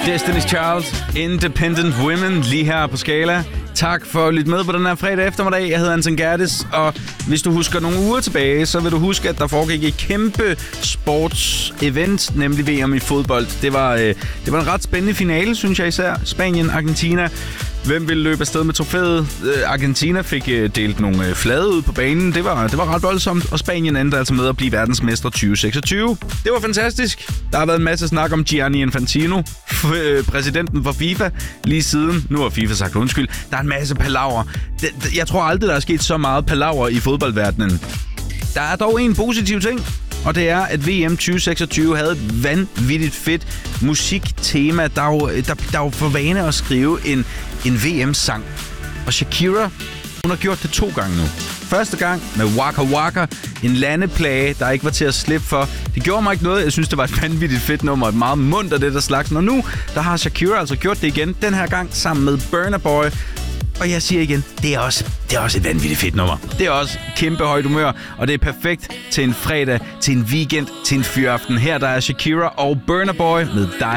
Destiny's Child, Independent Women, lige her på Skala. Tak for at lytte med på den her fredag eftermiddag. Jeg hedder Anton Gerdes, og hvis du husker nogle uger tilbage, så vil du huske, at der foregik et kæmpe sportsevent, nemlig VM i fodbold. Det var en ret spændende finale, synes jeg især. Spanien-Argentina. Hvem ville løbe afsted med trofæet? Argentina fik delt nogle flade ud på banen. Det var ret voldsomt, og Spanien endte altså med at blive verdensmestre 2026. Det var fantastisk. Der har været en masse snak om Gianni Infantino, præsidenten for FIFA, lige siden. Nu har FIFA sagt undskyld. Der er en masse palaver. Jeg tror aldrig, der er sket så meget palaver i fodboldverdenen. Der er dog en positiv ting, og det er, at VM 2026 havde et vanvittigt fedt musiktema. Der er jo for vane at skrive en VM-sang. Og Shakira, hun har gjort det 2 gange nu. Første gang med Waka Waka, en landeplage, der ikke var til at slippe for. Det gjorde mig ikke noget. Jeg synes, det var et vanvittigt fedt nummer. Et meget munter det der slags. Og nu, der har Shakira altså gjort det igen. Den her gang sammen med Burna Boy. Og jeg siger igen, det er også et vanvittigt fedt nummer. Det er også kæmpe højt humør, og det er perfekt til en fredag, til en weekend, til en fyraften. Her der er Shakira og Burna Boy med dig.